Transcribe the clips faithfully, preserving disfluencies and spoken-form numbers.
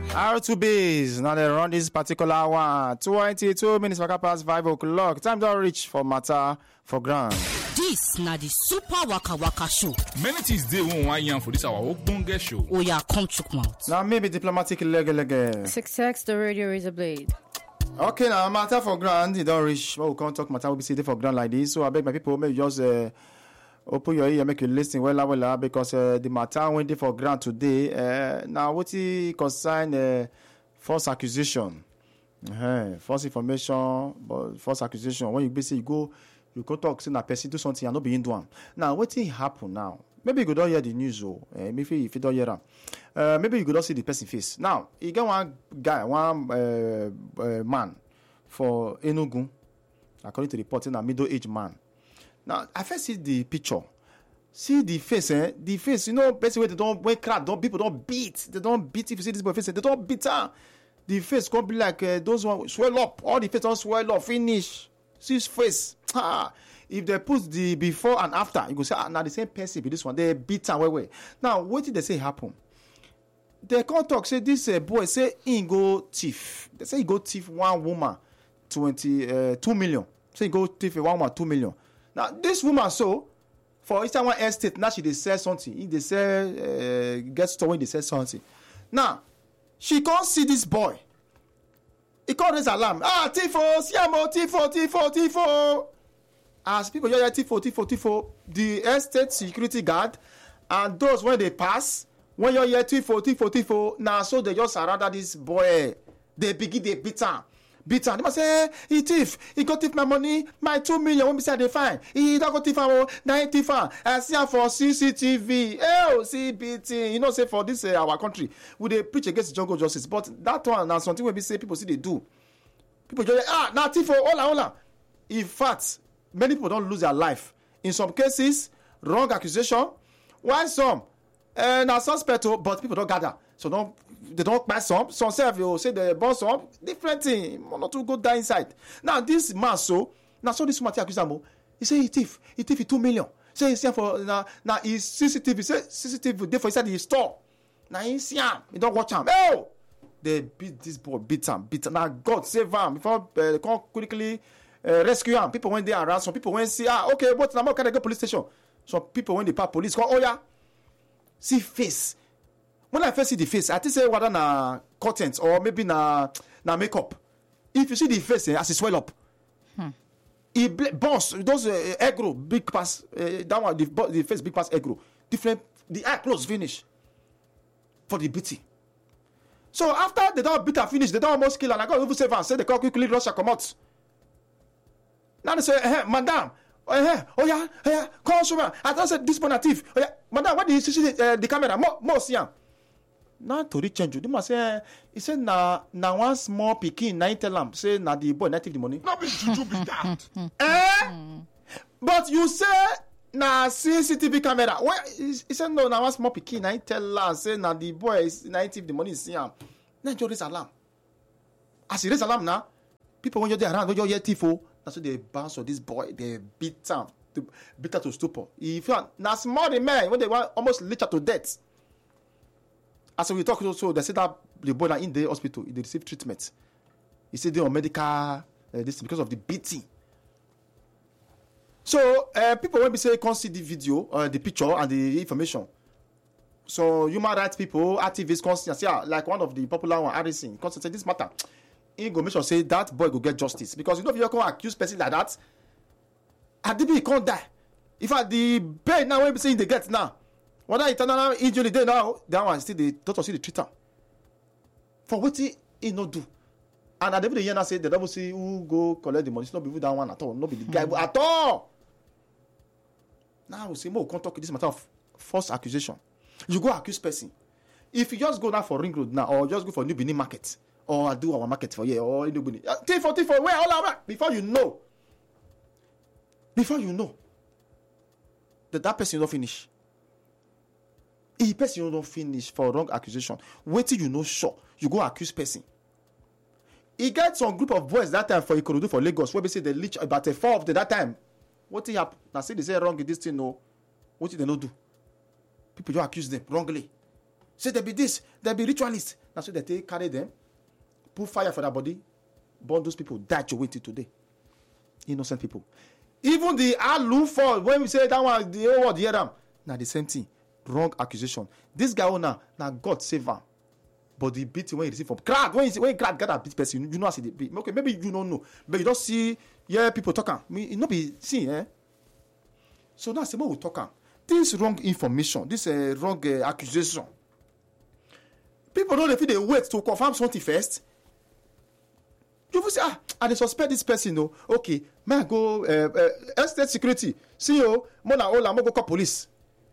R two Bs, now they run this particular one. twenty-two minutes past five o'clock. Time don't reach for matter for ground. This na the Super Waka Waka show. Many things they won't want yarn for this our Ogbonge show. Oh yeah, come chook mouth. Now maybe diplomatic leg leg. Six X the radio razor blade. Okay, now matter for ground. You don't reach. Well, we can't talk matter. We'll be sitting for ground like this. So I beg my people, maybe just uh, open your ear, make you listen well, well, because uh, the matter went for ground today. Uh, now what he concern uh, false accusation, uh, false information, but false accusation. When you basically you go, you go talk, say na person do something and not be into one. Now what thing happen now? Maybe you don't hear the news, oh, uh, maybe if you don't hear them, uh, maybe you could not see the person face. Now you get one guy, one uh, uh, man for Enugu, according to the report, a middle-aged man. Now, I first see the picture. See the face, eh? The face, you know, basically they don't when crowd, don't people don't beat. They don't beat if you see this boy face, they don't beat her. The face can't be like uh, those one swell up. All the face don't swell up, finish. See his face. Ah. If they put the before and after, you go say, ah, now the same person be this one. They beat her way way. Now, what did they say happen? They can't talk, say this uh, boy say he go thief. They say he go thief one woman, twenty uh, two million. Say he go thief one woman, two million. Now, this woman, so, for each one estate, now she they sell something. If they sell, uh, get store when they sell something. Now, she can't see this boy. He can't raise alarm. Ah, Tifo, Siamo, Tifo, Tifo, Tifo. As people hear Tifo, Tifo, Tifo, the estate security guard and those when they pass, when you hear Tifo, Tifo, Tifo, now so they just surround this boy. They begin, they beat him. Beat her. They must say, he thief. He got thief my money, my two million. When we say they fine, he don't go thief her. Nine thief her. I see her for C C T V. Oh, see beating. You know, say for this uh, our country, we they preach against jungle justice, but that one now something we be say people see they do. People just ah now thief for hola hola. In fact, many people don't lose their life. In some cases, wrong accusation. Why some? Uh, now suspect, but people don't gather. So don't they don't buy some. Some say you say they bought some different thing. Not to go down inside. Now this man so now so this man accuse him. He say he thief. He thief two million. Say he see for now now his C C T V. Say C C T V there for inside the store. Now he see him. He don't watch him. Oh, they beat this boy. Beat him. Beat him. Now God save him before uh, they come quickly uh, rescue him. People when they around. Some people when see ah okay, but now can I go police station? Some people when they pass police call oh yeah. See face. When I first see the face, I think say whether na curtains or maybe na na makeup. If you see the face, eh, as it swell up, hmm. it ble- bounce. Those uh, egg roll, big pass. Uh, that one, the, the face big pass egg roll. Different. The eye close finish for the beating. So after they don't beat her finish, they don't almost kill her. I got even save her. Say they call quickly rush her come out. Now they say, hey, madam. Oh yeah, oh yeah, oh yeah. Call someone. I thought said this one a thief. Oh yeah, madam. What did you see the, uh, the camera? More, more see him. Now to reach change, they must say he said na na one small pikin na tell am say na the boy na take the money. No be juju be that. Eh? But you say na C C T V camera. Why he said no na one small pikin na tell am say na the boy is na take the money see am. Now you raise alarm. As he raise alarm now, people when you there around when you hear tifo, that's so they bounce on this boy, they beat him, to beat her to stupor. If you na small the man when they want almost leech her to death. As we talk also, they said that the boy in the hospital, they receive treatment. He said they on medical uh, this because of the beating. So uh, people when we say come see the video, uh, the picture and the information. So human rights people, activists, constant, yeah, like one of the popular one, Harrison, constant say this matter. He go make sure say that boy go get justice because you know if you come accuse person like that, Adibi he can't die. In fact, the bail now when we say they get now. Whether internal injury they now, that one still the doctor see the treater. For what he, he not do. And at the end of the year, say the double see who go collect the money. It's not be that one at all. Not be the guy mm-hmm. at all. Now we say more can't talk this matter of false accusation. You go accuse person. If you just go now for Ring Road now, or just go for New Benin Market, or do our market for here, or New Benin. T for T for where all over before you know. Before you know that that person don't finish. If person don't finish for wrong accusation, wait till you know sure you go accuse person. He get some group of boys that time for Ikorodu for Lagos where they say they leech about a four of the that time. What he happen? Now say they say wrong in this thing no. What did they not do? People just accuse them wrongly. Say there be this, there be ritualists. Now so they take carry them, put fire for their body, burn those people, die your way till today. Innocent people. Even the Alu for when we say that one, the whole world hear them. Now the same thing. Wrong accusation. This guy now, now God save him. But the beating when he receive from crowd, when he when crowd gather beat person, you know see the beat. Okay, maybe you don't know, but you don't see yeah people talking. Me, it not be seen, eh? So now, say what we talking. This wrong information, this uh, wrong uh, accusation. People don't feel they wait to confirm something first. You will say, ah, I suspect this person, no. Okay, man, go uh, uh, estate security, C E O, mona ola, mo go call police.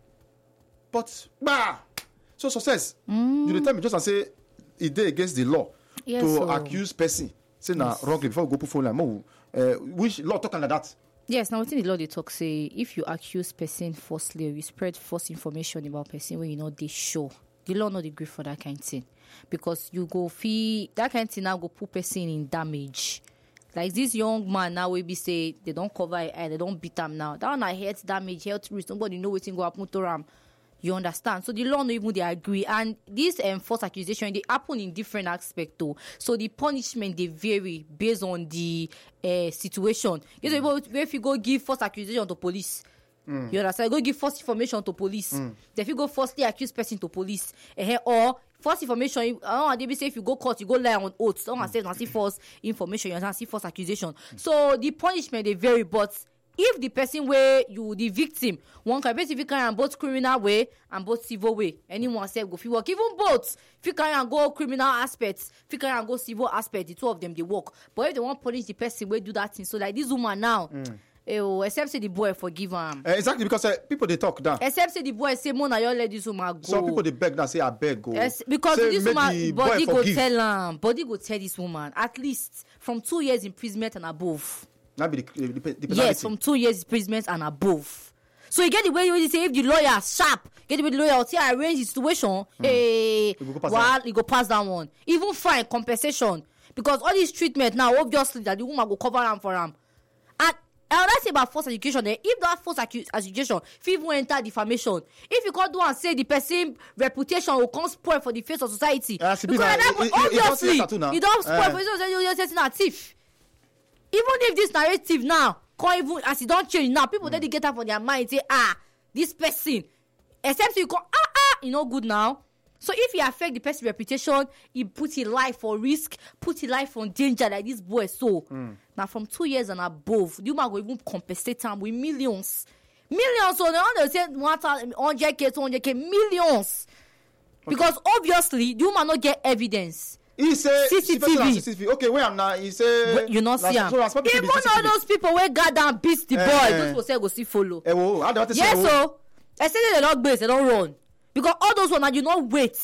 But bah, so success. Mm. You tell me just and say it dey against the law yes, to so. accuse person. Say yes. Now wrongly before we go put phone line. Mo, uh, which law talking like that? Yes, now within the law they talk say if you accuse person falsely or you spread false information about person when you know they show, the law not agree for that kind of thing. Because you go fee that kind of thing now go put person in damage. Like this young man now we be say they don't cover it, they don't beat him now. That one I health damage, health risk, nobody know what's going to happen to him. You understand? So the law no even they agree. And this um, false accusation, they happen in different aspects too. So the punishment, they vary based on the uh, situation. You know, if you go give false accusation to police, mm. you understand? Go give false information to police. Mm. If you go falsely accuse person to police, uh, or false information, uh, they be say if you go court, you go lie on oath. Someone says, I see false information, you understand? See false accusation. Mm. So the punishment, they vary, but if the person where you the victim, one can basically carry on both criminal way and both civil way. Anyone say go if you work, even both. If you carry on go criminal aspects, if you carry on go civil aspect, the two of them they work. But if they want punish the person where do that thing, so like this woman now, mm. eh, except say the boy forgive him. Uh, exactly because uh, people they talk down. Except say the boy say, "Mona, you let this woman go." Some people they beg now say, "I beg go." Yes, because say, this woman body go tell him, body go tell this woman at least from two years imprisonment and above. That be the, the, the yes, from two years imprisonment and above. So you get the way you say if the lawyer sharp, get the way the lawyer will say arrange the situation, mm. hey, well, you go pass that one. Even fine compensation because all this treatment now obviously that the woman will cover them for them. And I say about false accusation. Then if that false accusation, if even enter defamation, if you can't do and say the person reputation will come spoil for the face of society, uh, because that, it, obviously it, it you don't spoil uh. for the society. You're setting a thief. Even if this narrative now, can't even as it don't change now, people mm. they get up for their mind say, ah, this person, except you go, ah, ah, you know, good now. So if you affect the person's reputation, he put his life for risk, put his life on danger like this boy. So mm. now from two years and above, the woman will even compensate him with millions, millions. So they understand one hundred k, two hundred k, millions, okay. Because obviously the woman not get evidence. He say C C T V. C C T V. Okay, where I'm now, he say well, you not see him. So even all those people where got down beat the uh, boy, those people say go see follow. Uh, whoa, I don't yes, say, so I say they don't base, they don't run because all those ones you not wait.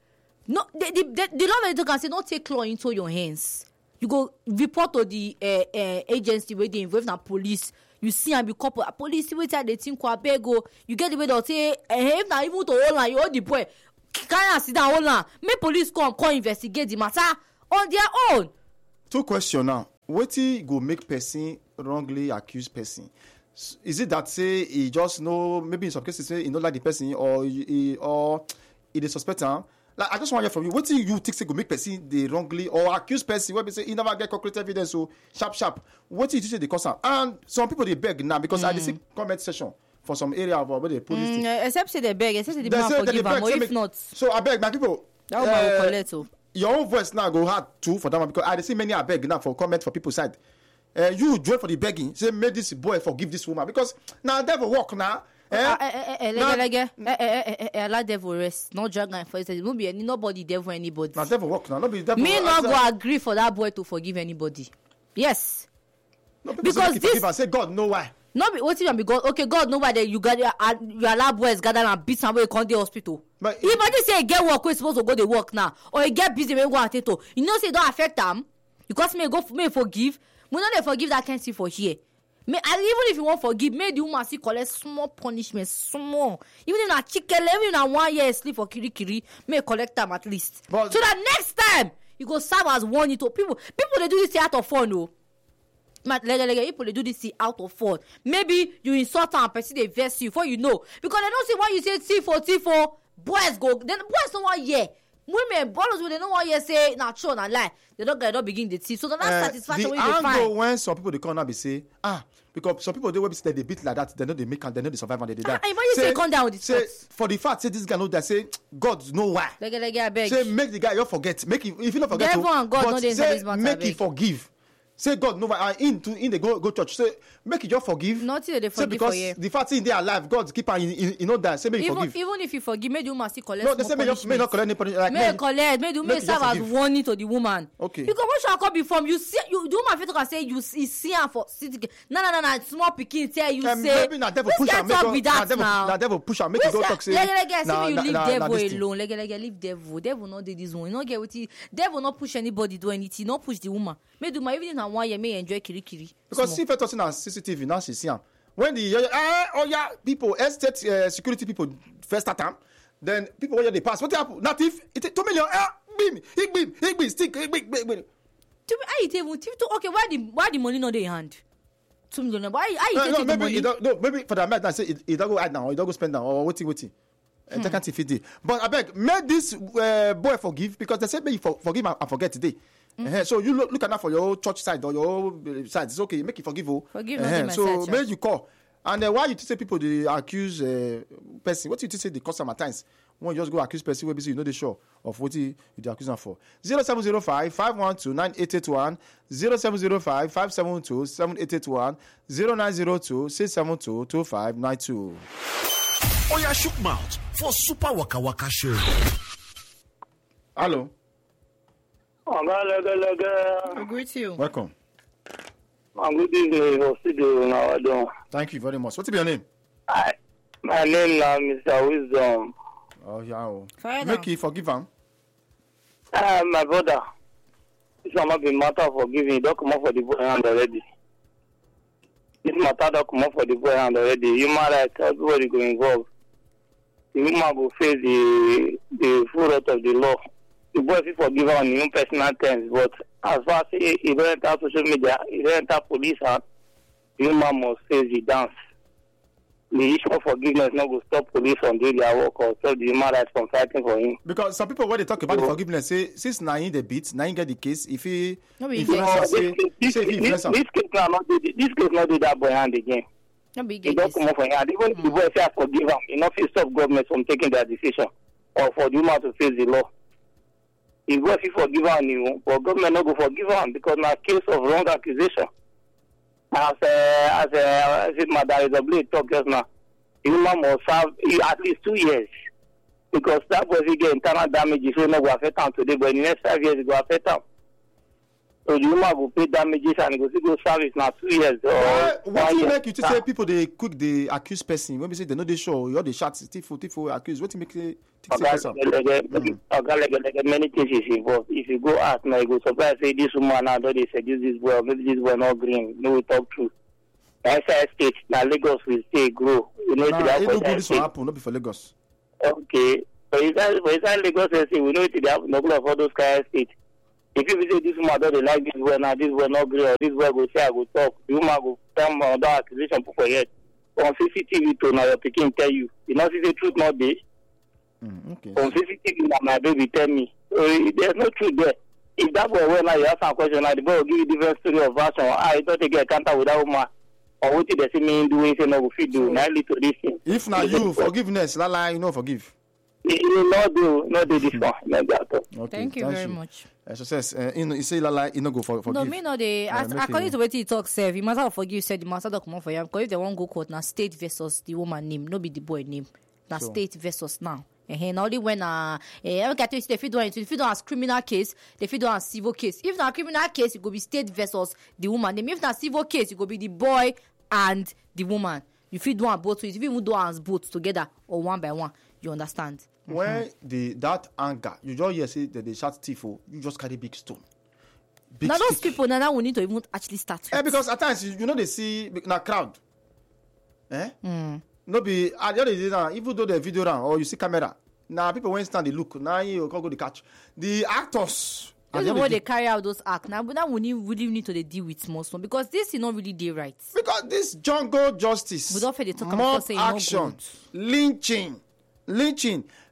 No, the the the, the law that can say don't take law into your hands. You go report to the uh, uh, agency where they involve na police. You see and be couple police wait they think kwa bego. You get the way they say eh if na even to hold on you hold the boy. Can I sit down hold on? Make police come come investigate the matter on their own. Two questions now. What go make person wrongly accuse person? Is it that say he just know maybe in some cases say he don't like the person or he or he dey suspect him? Like I just want to hear from you. What you think say go make person they wrongly or accuse person where they say he never get concrete evidence so sharp sharp? What you think say they cause him? And some people they beg now because mm. I see comment session. For some area of where they police mm, uh, except say they beg, except say the man forgive them, or if make, not. So I beg my people. That woman uh, will collect too. Your own voice now go hard too for that one because I see many I beg now for comment for people's side. Uh, you join for the begging. Say make this boy forgive this woman because now devil walk now. Eh? Allow devil rest. No dragon for it. No be any nobody devil anybody. Now devil walk now. No be devil. Me not go agree for that boy to forgive anybody. Yes. No, because this and say God know why. No, be what you be God. Okay, God know why they you got uh, you allow boys gather and beat somebody come the hospital. But if I just say get work, we supposed to go to work now, or you get busy, we go at it. You know, say don't affect them because me go me forgive. We not they forgive that can't see for here. Me, and even if you want forgive, may the woman see collect small punishment, small. Even if na chicken, even na one year sleep for kiri kiri, may collect them at least. But, so that next time you go serve as warning to people. People they do this out of fun, no. People they do this out of fault. Maybe you insult and person they vex you for you know because they don't see why you say T for T for boys go. Then boys don't want hear. Women, ballers, when they don't want hear say na true na lie. They don't get, don't begin the teeth. So that's uh, satisfaction when you find. The angle when some people they come now be say ah because some people they will be say they beat like that. They know they make and they know they survive and they die. Ah, imagine say come down with the say sports. for the fact say this guy know that say God know why. Like like I beg. Say make the guy you forget. Make him if you don't forget. Devil and God but know they say matter, make him beg. forgive. Say God know why. And in to in the go go church. Say make you just forgive. Nothing that they say forgive because for you. the fact in they alive, God keep and you know that. Say make you Even forgive. even if you forgive, maybe you must still collect. No, they say make you may not collect any punishment. Like, May collect, may do may make you serve just as forgive. warning to the woman. Okay. Because what shall come be from you see you the woman fit can say you see see am for city. No no no no small pikin tell you Um, say. maybe na devil this push guy am make talk you be na that devil now. na devil push am make you go talk say Lege lege say na- make you na- leave na- na devil this thing. alone. Lege lege leave devil. Devil not do this one. You not get what he devil not push anybody do anything. Not push the woman. May do my even na one year may enjoy kiri kiri. because Small. see first person na C C T V now she see am when the uh, oh yeah people estate uh, security people first start am then people wey dey pass wetin happen na thief e take two million ah gbim igbim igbim stick igbim igbim. To me, how you take even to okay? Why the why the money not in hand? Two million. Why how you Uh, take no the maybe money? e don no maybe for the amount na say e e don go hide now or e don go spend am or wetin wetin. Hmm. Take am till fit dey but abeg make this uh, boy forgive because they say make you for, forgive and, and forget today. Mm-hmm. Uh-huh. So you look, look at that for your own church side or your own uh, side. It's okay. Make you forgive. Oh. Forgive uh-huh. not my So side, make you call. And then why you say people they accuse uh, person? What you say they cause some at times when you just go accuse person, you know they sure of what you they accuse them for. Zero seven zero five five one two nine eight eight one zero seven zero five five seven two seven eight eight one zero nine zero two six seven two two five nine two. Oya shook mouth for Super Waka Waka Show. Hello. I greet you. Welcome. I'm good evening, Osido. Now I don't. Thank you very much. What's your name? I, my name now, Mister Wisdom. Oh yeah. Oh. Fire Make down. you forgive him. Uh, my brother, this will not be matter of forgiving. Don't come up for the boy hand already. This matter don't come up for the boy hand already. Human rights, everybody go involved. The woman will face the the full wrath of the law. The boy will forgive her on his own personal terms, but as far as he, he don't enter social media, he don't enter police hand, the woman must face the dance. The issue of forgiveness not go stop police from doing their work or stop the human rights from fighting for him. Because some people when they talk about the forgiveness say since nine the beat, nine get the case. If he No, but influence No, am, say this, say if he this, influence am. this case now not do this case not do that boy hand again. No big He don't case. come up for hand. Even if the boy say I forgive him, he not fit stop government from taking their decision or for the woman to face the law. If boy fit forgive him, you but government not go forgive him because na case of wrong accusation. As uh, as uh, as Madam Isabel talk just now, the woman must serve at least two years because that boy will get internal damages so no go affect him today, but in the next five years it go affect him. So the woman will pay damages and it go still go service now two years or Uh, what one you year. make you to say people they quick they accuse person when we say they know they show you all the shots tifo tifo accuse what you make you think say person. Oga, many things is involved. If you go ask now, you go surprise say this woman now don't they seduce this boy, maybe this boy not green. No, we talk true. S I state now Lagos will stay grow. You know Nah, to that it for no good S I this one state. happen, not be for Lagos. Okay, for inside for inside Lagos state, we know to that no of all those kind of state. If you say this woman don't they like this boy now, this boy not green, or this boy go say I go talk, the woman go come on that accusation put for head. On C C T V to now your pikin tell you, you know see the truth not there. Mm, okay. On C C T V, now my baby tell me. So there's no truth there. If that boy went now, you ask some question, now the boy will give you different story of version. I thought they get counter with that woman. Or what did they see me doing? Say no, we fit do. Now lead to this thing. If now you forgiveness, la la, you know forgive. You not do, not do this one. Not that all. Okay, Thank you very much. Uh, success. Uh, you know, you say la la, you know go for forgive. No, me no dey. Yeah, As make according you- to what he talk, sef, the matter of forgive said the matter don't come out for you. Because if they want go court, now state versus the woman name, no be the boy name. Now So- state versus now. And now only when uh, eh, get to if you do anything, if you do as criminal case, if you do as civil case. If na criminal case, it go be state versus the woman name. If na civil case, it go be the boy and the woman. You fit do am both ways. If you even do am as both together or one by one, you understand. When the that anger, you just hear say that they shout tifo, you just carry big stone. Big Now those stick. people now, now we need to even actually start. Eh, with. because at times you, you know they see na crowd. Eh? Mm. No be at the other day now, even though the video round or you see camera, now people when stand they look, now you can't go the catch. The actors. at This the is end why of the they carry out those acts. Now, but now we need, really need to dey deal with small small because this is not really dey right. Because this jungle justice, We don't fit dey talk about mob say e no action, good. lynching, lynching.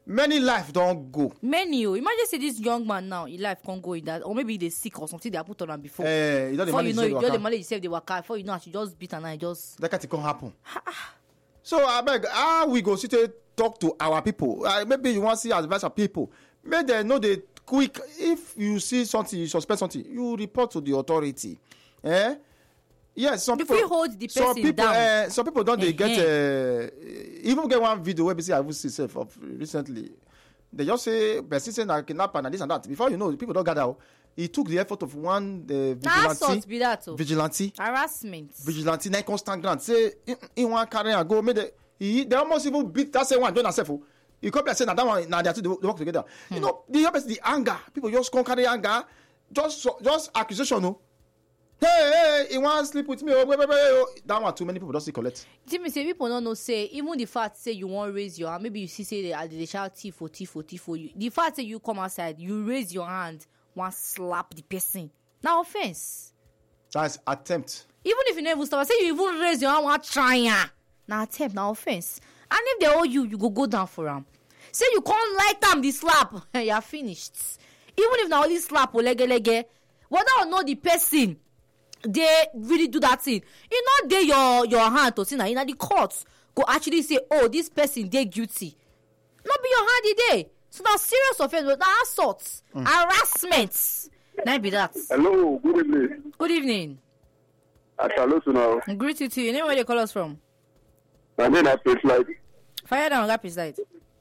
many life don't go. Many. Oh, imagine say this young man now, his life can't go in that, or maybe they sick or something they have put on him before. Eh, you don't Before you know, you manage just the manage yourself, they work out. Before you know, she just beat and I just. that can't happen. So I beg, how we go sit there talk to our people? Uh, maybe you want to see advice of people. Maybe they know the quick. If you see something, you suspect something, you report to the authority. Eh? Yes, some If people. we hold the some person people, down. Uh, some people don't they get Uh-huh. uh, even get one video where we see I will see self of recently. They just say person say na kidnapper and this and that. Before you know, people don't gather. out. He took the effort of one uh, Nah, assault vigilante. be that. Oh. Vigilante. Harassment. Vigilante na constant grant say he want carry and go make the he they almost even beat that same one join herself. Oh. He come and say na that one na they two they work together. Hmm. You know the opposite the anger people just come carry anger just just accusation no. Hey hey he want sleep with me oh wait wait wait oh. That one too many people don't see collect. Jimmy say people don't know say even the fact say you want raise your hand maybe you see say they they shout tifo tifo tifo you the fact say you come outside you raise your hand one slap the person now offense. That's attempt. Even if you never stop say you even raise your hand one try now attempt now offense and if they owe you you go go down for them. Say you can't light them the slap you are finished. Even if now only slap or lege lege whether or not the person they really do that thing e no dey your your hand to see na in the court go actually say oh this person dey guilty no be your hand e dey so na serious offence but na assault mm. harassment na be that. Hello, good evening. Good evening. Hello, now. Greet you too. You know where they call us from? My name is Light. Fire down rapid side.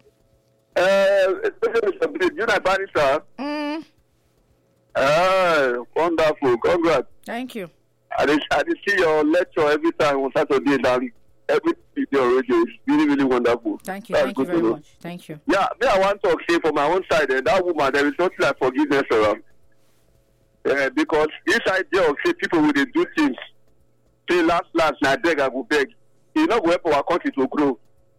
Uh, you know Barrister. Mm. Ah, wonderful. Congrats. Thank you. I did, I did see your lecture every time on Saturday and every video on radio. It's really, really wonderful. Thank you. That's Thank you good very to know. much. Thank you. Yeah, me, I want to talk say from my own side, and that woman, there is nothing like forgiveness around. Uh, because inside there, say people will they do things. Say last, last, now beg, I go beg. It's not going to help our country to grow.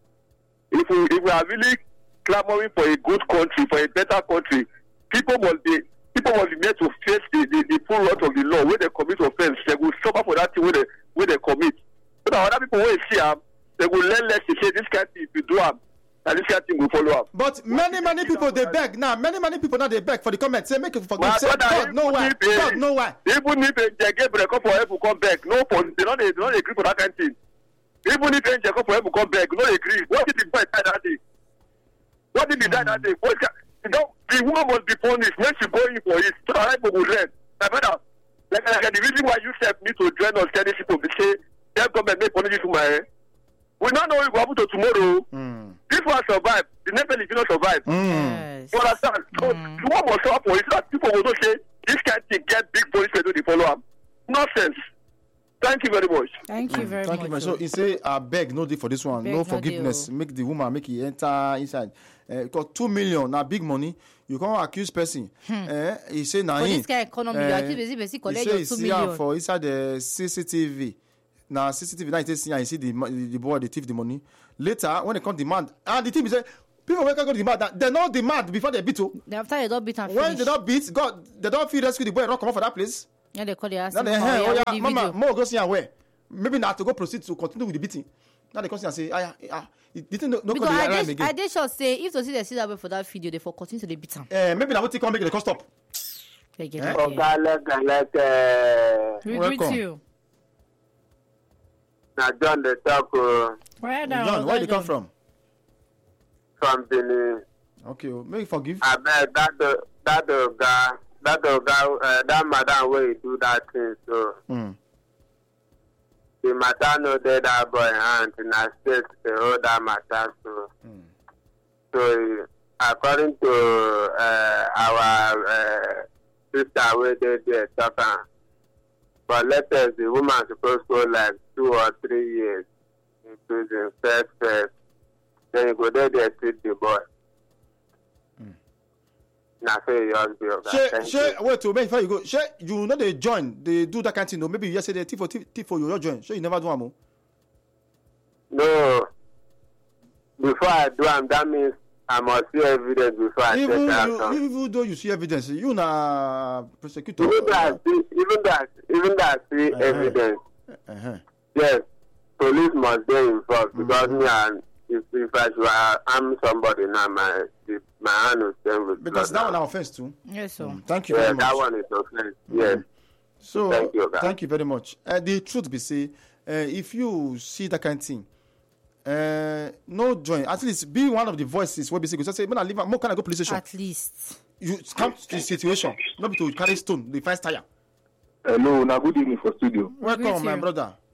If we, if we are really clamoring for a good country, for a better country, people must be people must be made to face the, the, the full wrath of the law. When they commit offense, they will suffer for that thing when they, when they commit. So that other people will see them, they will learn less to say this kind of thing, if you do them, and this kind of thing will follow up. But many, many people they beg now. Many, many people now they beg for the comment. Say make it forgive. Well, Say God know why. God know why. Even if they get break up for help to come back, no, for, they don't they don't agree for that kind of thing. Even if they get up for help to come back, no agree. What did the boy die that day? What did he die that day? What, you know, the woman must be punished when she go in for it. So that people will learn. My brother, like, like the reason why you said me to join us, tell these people to say, their government may punish you to my head. We don't know what will happen to tomorrow. Mm. This one survive. The next one will not survive. Mm. Yes. You understand? So Mm. the one must stop for it. So that people will not say, this kind of thing get big police to do the follow up. Nonsense. Thank you very much. Thank you very Thank much. you very much. So he say, I beg no day for this one. Beg no no forgiveness. dey, Make the woman make it enter inside. Uh, because two million na big money. You can't accuse person. Uh, he say na For him. this kind of economy, you accuse person, person He collect say your he two see am million. for inside the C C T V. Now C C T V now he say see am, he see the mo- the, the boy they thief the money. Later when they come demand, and the thing is say people wey can go demand that they no demand before they beat you. After they don't beat and When finish, they don't beat, God they don't feel rescue the boy and not come out for that place. yeah, they call the ass. Now they Oh, hey, yeah, oh with yeah, the mama, video. more go see am where. Maybe now to go proceed to continue with the beating. Now they come see and say, ah, ah, the thing no, no Because come I dey dey rhyme again. I dey sure say if to see they see that way for that video, they for continue to dey beat am. Eh, maybe now what come make the cost stop. They get Eh? it. Oga Lega Lega. We Welcome. greet you. Now John the talk uh, Where down? John, where you come from? from Benin. Okay, oh, make you forgive. I bet that the that the guy that the guy uh, that madam where he do that thing so Mm. the matter no dey that boy hand in a state the hold that matter so Mm. so according to uh, our uh, sister where they there talk am for latest the woman suppose go like two or three years in prison first first then you go there there treat the boy. Na so you just be okay. She, Thank she, you. wait, to before you go. She, you know they join, they do that kind of thing. No, maybe you just say they thief for thief, thief for you, you join. So you never do am. Oh. No. Before I do am, that means I must see evidence before I Even take you, action. even though you see evidence, you na prosecutor. Even though I see, even though I, even though I see Uh-huh. evidence, Uh-huh. yes, police must be involved because Mhm. me and if if I should uh, harm somebody now, my if my hand will stand with Because blood that one now. is offense too. Yes, sir. Mm, Thank you Yeah, very much. that one is offense. Yes. So Thank you, guys. thank you very much. Uh, the truth be say, uh, if you see that kind of thing, uh, no join. At least be one of the voices. What be say? Because say, when I leave, more can I go police station? At least. You come to the situation, not be to carry stone, the first tire. Hello, now good evening for studio. Welcome, Greet my you. brother.